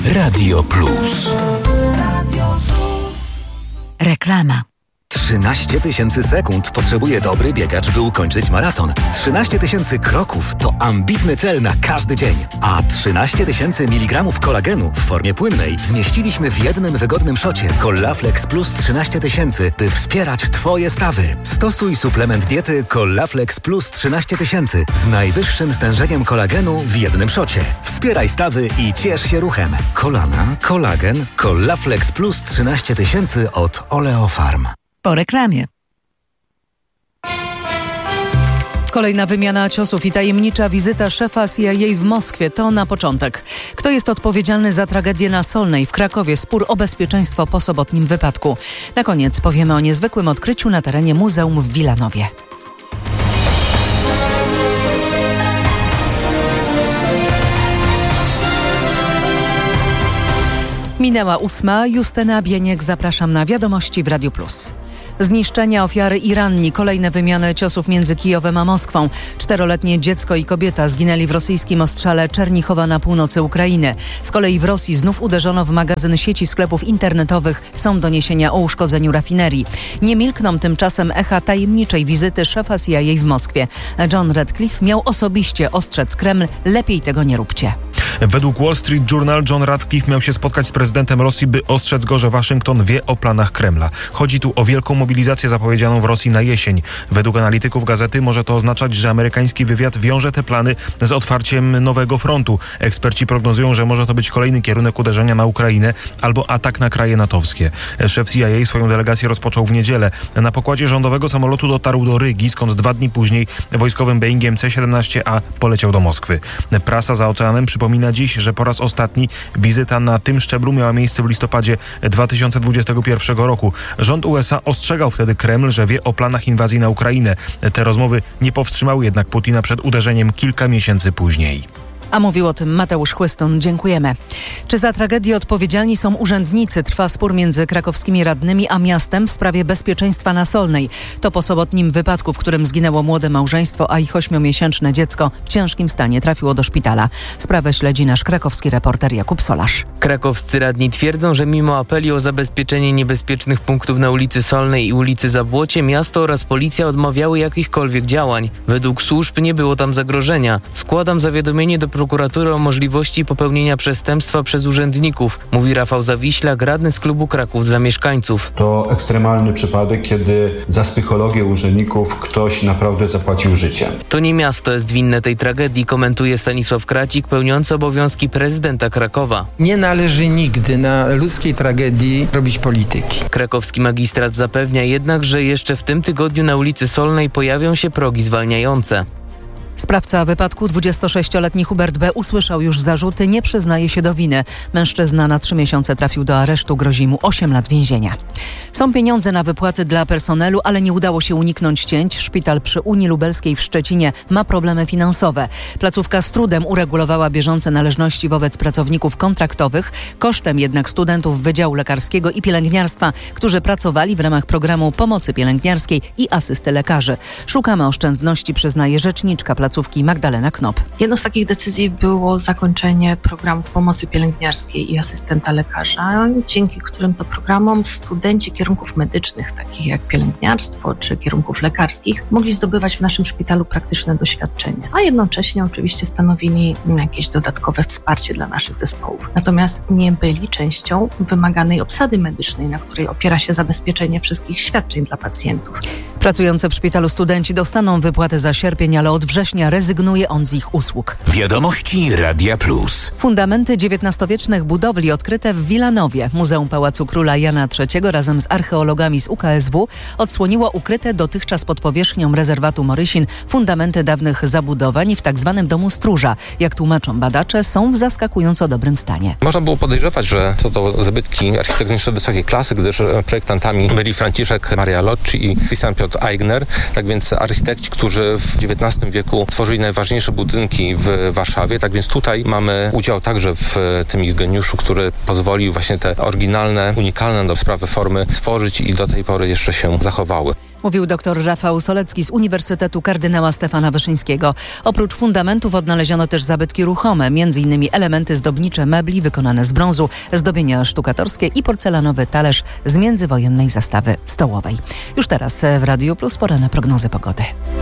Radio Plus. Reklama. 13 000 sekund potrzebuje dobry biegacz, by ukończyć maraton. 13 000 kroków to ambitny cel na każdy dzień. A 13 000 mg kolagenu w formie płynnej zmieściliśmy w jednym wygodnym szocie Collaflex Plus 13 000, by wspierać Twoje stawy. Stosuj suplement diety Collaflex Plus 13 000 z najwyższym stężeniem kolagenu w jednym szocie. Wspieraj stawy i ciesz się ruchem. Kolana, kolagen, Collaflex Plus 13 000 od Oleofarm. Po reklamie. Kolejna wymiana ciosów i tajemnicza wizyta szefa CIA w Moskwie to na początek. Kto jest odpowiedzialny za tragedię na Solnej w Krakowie? Spór o bezpieczeństwo po sobotnim wypadku. Na koniec powiemy o niezwykłym odkryciu na terenie muzeum w Wilanowie. Minęła 8. Justyna Bieniek, zapraszam na wiadomości w Radiu Plus. Zniszczenia, ofiary i ranni. Kolejne wymiany ciosów między Kijowem a Moskwą. 4-letnie dziecko i kobieta zginęli w rosyjskim ostrzale Czernichowa na północy Ukrainy. Z kolei w Rosji znów uderzono w magazyn sieci sklepów internetowych. Są doniesienia o uszkodzeniu rafinerii. Nie milkną tymczasem echa tajemniczej wizyty szefa CIA w Moskwie. John Radcliffe miał osobiście ostrzec Kreml: lepiej tego nie róbcie. Według Wall Street Journal John Radcliffe miał się spotkać z prezydentem Rosji, by ostrzec go, że Waszyngton wie o planach Kremla. Chodzi tu o wielką mobilizację zapowiedzianą w Rosji na jesień. Według analityków gazety może to oznaczać, że amerykański wywiad wiąże te plany z otwarciem nowego frontu. Eksperci prognozują, że może to być kolejny kierunek uderzenia na Ukrainę albo atak na kraje natowskie. Szef CIA swoją delegację rozpoczął w niedzielę. Na pokładzie rządowego samolotu dotarł do Rygi, skąd 2 dni później wojskowym Boeingiem C-17A poleciał do Moskwy. Prasa za oceanem przypomina dziś, że po raz ostatni wizyta na tym szczeblu miała miejsce w listopadzie 2021 roku. Rząd USA ostrzegał wtedy Kreml, że wie o planach inwazji na Ukrainę. Te rozmowy nie powstrzymały jednak Putina przed uderzeniem kilka miesięcy później. A mówił o tym Mateusz Chłystun. Dziękujemy. Czy za tragedię odpowiedzialni są urzędnicy? Trwa spór między krakowskimi radnymi a miastem w sprawie bezpieczeństwa na Solnej. To po sobotnim wypadku, w którym zginęło młode małżeństwo, a ich 8-miesięczne dziecko w ciężkim stanie trafiło do szpitala. Sprawę śledzi nasz krakowski reporter Jakub Solarz. Krakowscy radni twierdzą, że mimo apeli o zabezpieczenie niebezpiecznych punktów na ulicy Solnej i ulicy Zabłocie, miasto oraz policja odmawiały jakichkolwiek działań. Według służb nie było tam zagrożenia. Składam zawiadomienie do prokuratury o możliwości popełnienia przestępstwa przez urzędników, mówi Rafał Zawiślak, radny z klubu Kraków dla mieszkańców. To ekstremalny przypadek, kiedy za psychologię urzędników ktoś naprawdę zapłacił życiem. To nie miasto jest winne tej tragedii, komentuje Stanisław Kracik, pełniący obowiązki prezydenta Krakowa. Nie należy nigdy na ludzkiej tragedii robić polityki. Krakowski magistrat zapewnia jednak, że jeszcze w tym tygodniu na ulicy Solnej pojawią się progi zwalniające. Sprawca wypadku, 26-letni Hubert B., usłyszał już zarzuty, nie przyznaje się do winy. Mężczyzna na 3 miesiące trafił do aresztu, grozi mu 8 lat więzienia. Są pieniądze na wypłaty dla personelu, ale nie udało się uniknąć cięć. Szpital przy Unii Lubelskiej w Szczecinie ma problemy finansowe. Placówka z trudem uregulowała bieżące należności wobec pracowników kontraktowych, kosztem jednak studentów Wydziału Lekarskiego i Pielęgniarstwa, którzy pracowali w ramach programu pomocy pielęgniarskiej i asysty lekarzy. Szukamy oszczędności, przyznaje rzeczniczka placówki Magdalena Knop. Jedną z takich decyzji było zakończenie programów pomocy pielęgniarskiej i asystenta lekarza, dzięki którym to programom studenci kierunków medycznych, takich jak pielęgniarstwo czy kierunków lekarskich, mogli zdobywać w naszym szpitalu praktyczne doświadczenie, a jednocześnie oczywiście stanowili jakieś dodatkowe wsparcie dla naszych zespołów. Natomiast nie byli częścią wymaganej obsady medycznej, na której opiera się zabezpieczenie wszystkich świadczeń dla pacjentów. Pracujący w szpitalu studenci dostaną wypłatę za sierpień, ale od września rezygnuje on z ich usług. Wiadomości Radia Plus. Fundamenty XIX-wiecznych budowli odkryte w Wilanowie. Muzeum Pałacu Króla Jana III razem z archeologami z UKSW odsłoniło ukryte dotychczas pod powierzchnią rezerwatu Morysin fundamenty dawnych zabudowań w tzw. Domu Stróża. Jak tłumaczą badacze, są w zaskakująco dobrym stanie. Można było podejrzewać, że są to zabytki architektoniczne wysokiej klasy, gdyż projektantami byli Franciszek Maria Locci i Christian Piotr Eigner. Tak więc architekci, którzy w XIX wieku tworzyli najważniejsze budynki w Warszawie. Tak więc tutaj mamy udział także w tym ich geniuszu, który pozwolił właśnie te oryginalne, unikalne do sprawy formy tworzyć i do tej pory jeszcze się zachowały. Mówił dr Rafał Solecki z Uniwersytetu Kardynała Stefana Wyszyńskiego. Oprócz fundamentów odnaleziono też zabytki ruchome, m.in. elementy zdobnicze mebli wykonane z brązu, zdobienia sztukatorskie i porcelanowy talerz z międzywojennej zastawy stołowej. Już teraz w Radiu Plus pora na prognozę pogody.